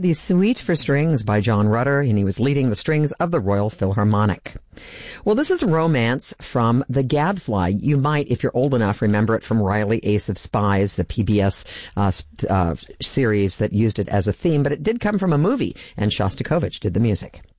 The Suite for Strings by John Rutter, and he was leading the strings of the Royal Philharmonic. Well, this is Romance from The Gadfly. You might, if you're old enough, remember it from Riley Ace of Spies, the PBS series that used it as a theme, but it did come from a movie, and Shostakovich did the music.